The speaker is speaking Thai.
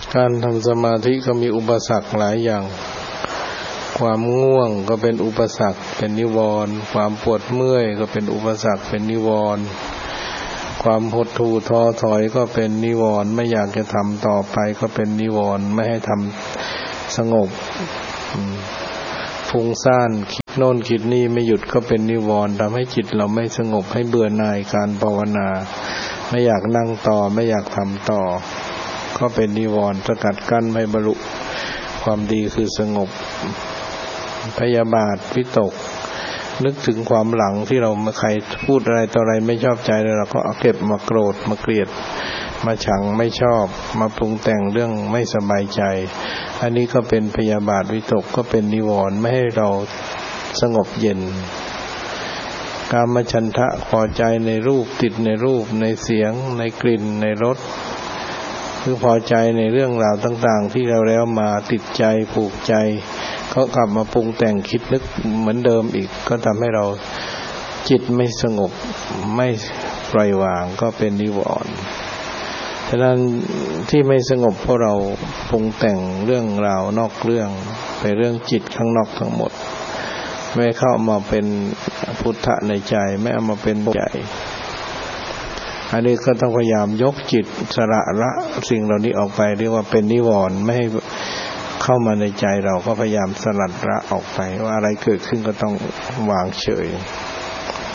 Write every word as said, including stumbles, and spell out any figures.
การทำสมาธิก็มีอุปสรรคหลายอย่างความง่วงก็เป็นอุปสรรคเป็นนิวรณ์ความปวดเมื่อยก็เป็นอุปสรรคเป็นนิวรณ์ความหดหู่ท้อถอยก็เป็นนิวรณ์ไม่อยากจะทำต่อไปก็เป็นนิวรณ์ไม่ให้ทำสงบฟุ้งซ่านคิดโน่นคิดนี่ไม่หยุดก็เป็นนิวรณ์ทำให้จิตเราไม่สงบให้เบื่อหน่ายการภาวนาไม่อยากนั่งต่อไม่อยากทำต่อก็เป็นนิวรณ์สกัดกั้นไม่บรรลุความดีคือสงบพยาบาทวิตกนึกถึงความหลังที่เราใครพูดอะไรต่ออะไรไม่ชอบใจเราก็เอาเก็บมาโกรธมาเกลียดมาชังไม่ชอบมาปรุงแต่งเรื่องไม่สบายใจอันนี้ก็เป็นพยาบาทวิตกก็เป็นนิวรณ์ไม่ให้เราสงบเย็นกามฉันทะพอใจในรูปติดในรูปในเสียงในกลิ่นในรสคือพอใจในเรื่องราวต่างๆที่เราแล้วมาติดใจผูกใจก็กลับมาปรุงแต่งคิดนึกเหมือนเดิมอีกก็ทำให้เราจิตไม่สงบไม่ปล่อยวางก็เป็นนิวรณ์ฉะนั้นที่ไม่สงบเพราะเราปรุงแต่งเรื่องราวนอกเรื่องไปเรื่องจิตข้างนอกทั้งหมดไม่เข้ามาเป็นพุทธะในใจไม่เอามาเป็นใจอันนี้ก็ต้องพยายามยกจิตสละละสิ่งเหล่านี้ออกไปเรียกว่าเป็นนิวรณ์ไม่ให้เข้ามาในใจเราก็พยายามสลัดละออกไปว่าอะไรเกิดขึ้นก็ต้องวางเฉย